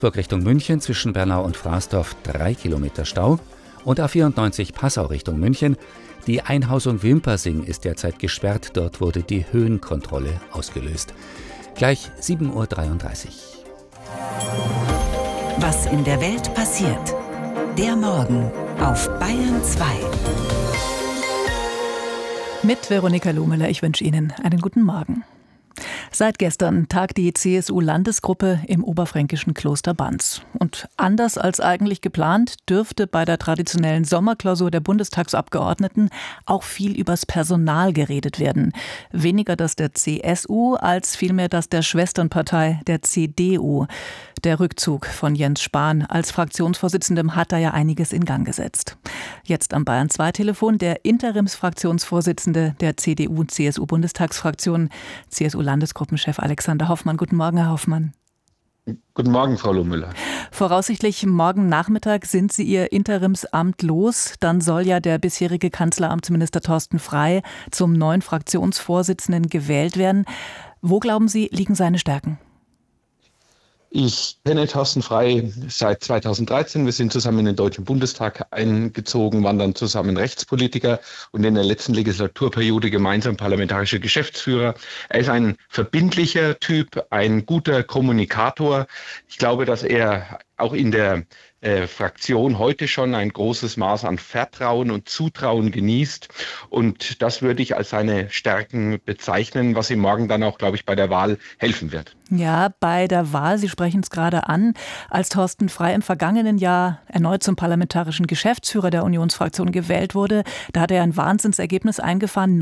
Burg Richtung München zwischen Bernau und Fraßdorf 3 Kilometer Stau und A94 Passau Richtung München. Die Einhausung Wimpersing ist derzeit gesperrt, dort wurde die Höhenkontrolle ausgelöst. Gleich 7:33 Uhr. Was in der Welt passiert. Der Morgen auf Bayern 2. Mit Veronika Lohmüller, ich wünsche Ihnen einen guten Morgen. Seit gestern tagt die CSU-Landesgruppe im oberfränkischen Kloster Banz. Und anders als eigentlich geplant, dürfte bei der traditionellen Sommerklausur der Bundestagsabgeordneten auch viel übers Personal geredet werden. Weniger das der CSU als vielmehr das der Schwesternpartei der CDU. Der Rückzug von Jens Spahn als Fraktionsvorsitzendem hat da ja einiges in Gang gesetzt. Jetzt am Bayern 2 Telefon der Interimsfraktionsvorsitzende der CDU-CSU-Bundestagsfraktion, CSU-Landesgruppenchef Alexander Hoffmann. Guten Morgen, Herr Hoffmann. Guten Morgen, Frau Lohmüller. Voraussichtlich morgen Nachmittag sind Sie Ihr Interimsamt los. Dann soll ja der bisherige Kanzleramtsminister Thorsten Frey zum neuen Fraktionsvorsitzenden gewählt werden. Wo, glauben Sie, liegen seine Stärken? Ich kenne Thorsten Frey seit 2013. Wir sind zusammen in den Deutschen Bundestag eingezogen, waren dann zusammen Rechtspolitiker und in der letzten Legislaturperiode gemeinsam parlamentarischer Geschäftsführer. Er ist ein verbindlicher Typ, ein guter Kommunikator. Ich glaube, dass er auch in der Fraktion heute schon ein großes Maß an Vertrauen und Zutrauen genießt. Und das würde ich als seine Stärken bezeichnen, was ihm morgen dann auch, glaube ich, bei der Wahl helfen wird. Ja, bei der Wahl, Sie sprechen es gerade an, als Thorsten Frey im vergangenen Jahr erneut zum parlamentarischen Geschäftsführer der Unionsfraktion gewählt wurde, da hat er ein Wahnsinnsergebnis eingefahren,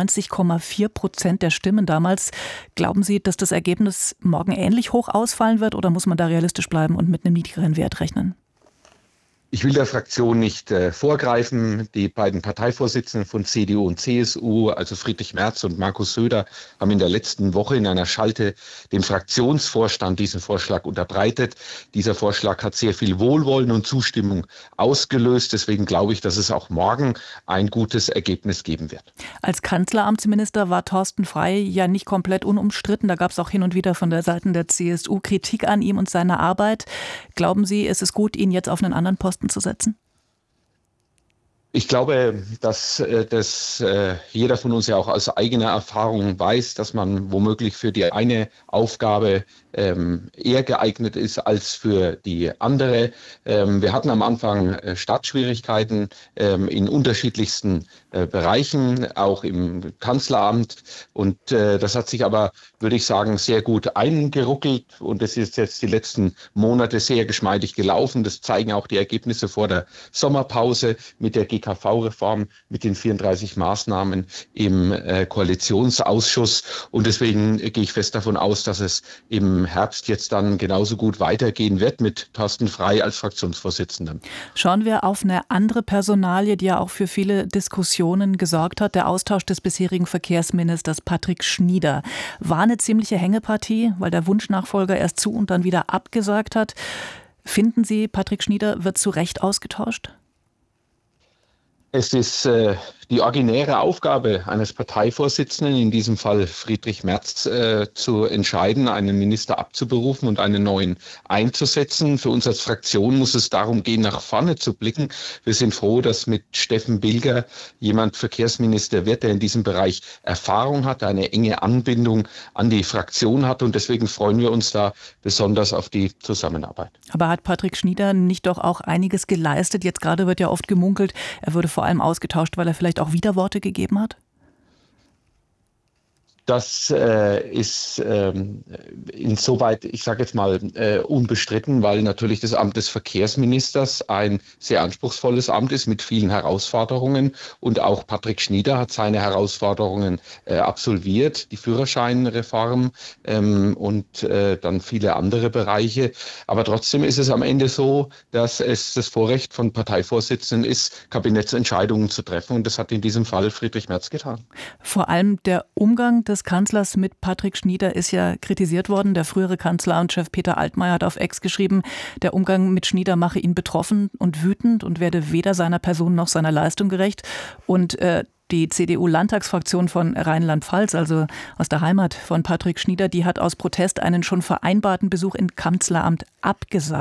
99,4% der Stimmen damals. Glauben Sie, dass das Ergebnis morgen ähnlich hoch ausfallen wird oder muss man da realistisch bleiben und mit einem niedrigeren Wert rechnen? Ich will der Fraktion nicht vorgreifen. Die beiden Parteivorsitzenden von CDU und CSU, also Friedrich Merz und Markus Söder, haben in der letzten Woche in einer Schalte dem Fraktionsvorstand diesen Vorschlag unterbreitet. Dieser Vorschlag hat sehr viel Wohlwollen und Zustimmung ausgelöst. Deswegen glaube ich, dass es auch morgen ein gutes Ergebnis geben wird. Als Kanzleramtsminister war Thorsten Frey ja nicht komplett unumstritten. Da gab es auch hin und wieder von der Seite der CSU Kritik an ihm und seiner Arbeit. Glauben Sie, ist es gut, ihn jetzt auf einen anderen Posten zu setzen? Ich glaube, dass jeder von uns ja auch aus eigener Erfahrung weiß, dass man womöglich für die eine Aufgabe eher geeignet ist als für die andere. Wir hatten am Anfang Startschwierigkeiten in unterschiedlichsten Bereichen, auch im Kanzleramt. Und das hat sich aber, würde ich sagen, sehr gut eingeruckelt. Und es ist jetzt die letzten Monate sehr geschmeidig gelaufen. Das zeigen auch die Ergebnisse vor der Sommerpause mit der GKV-Reform, mit den 34 Maßnahmen im Koalitionsausschuss. Und deswegen gehe ich fest davon aus, dass es im Herbst jetzt dann genauso gut weitergehen wird mit Thorsten Frey als Fraktionsvorsitzender. Schauen wir auf eine andere Personalie, die ja auch für viele Diskussionen gesorgt hat. Der Austausch des bisherigen Verkehrsministers Patrick Schnieder war eine ziemliche Hängepartie, weil der Wunschnachfolger erst zu und dann wieder abgesagt hat. Finden Sie, Patrick Schnieder wird zu Recht ausgetauscht? Es ist die originäre Aufgabe eines Parteivorsitzenden, in diesem Fall Friedrich Merz, zu entscheiden, einen Minister abzuberufen und einen neuen einzusetzen. Für uns als Fraktion muss es darum gehen, nach vorne zu blicken. Wir sind froh, dass mit Steffen Bilger jemand Verkehrsminister wird, der in diesem Bereich Erfahrung hat, eine enge Anbindung an die Fraktion hat. Und deswegen freuen wir uns da besonders auf die Zusammenarbeit. Aber hat Patrick Schnieder nicht doch auch einiges geleistet? Jetzt gerade wird ja oft gemunkelt, er würde vor allem ausgetauscht, weil er vielleicht auch Widerworte gegeben hat? Das ist insoweit, ich sage jetzt mal, unbestritten, weil natürlich das Amt des Verkehrsministers ein sehr anspruchsvolles Amt ist mit vielen Herausforderungen. Und auch Patrick Schnieder hat seine Herausforderungen absolviert, die Führerscheinreform und dann viele andere Bereiche. Aber trotzdem ist es am Ende so, dass es das Vorrecht von Parteivorsitzenden ist, Kabinettsentscheidungen zu treffen. Und das hat in diesem Fall Friedrich Merz getan. Vor allem der Umgang des Kanzlers mit Patrick Schnieder ist ja kritisiert worden. Der frühere Kanzleramtschef Peter Altmaier hat auf X geschrieben, der Umgang mit Schnieder mache ihn betroffen und wütend und werde weder seiner Person noch seiner Leistung gerecht. Und Die CDU-Landtagsfraktion von Rheinland-Pfalz, also aus der Heimat von Patrick Schnieder, die hat aus Protest einen schon vereinbarten Besuch im Kanzleramt abgesagt.